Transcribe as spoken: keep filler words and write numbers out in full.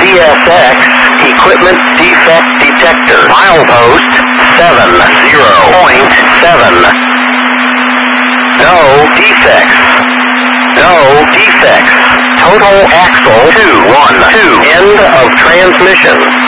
C S X, equipment defect detector. Milepost seven zero point seven. No defects. No defects. Total axle two one two. End of transmission.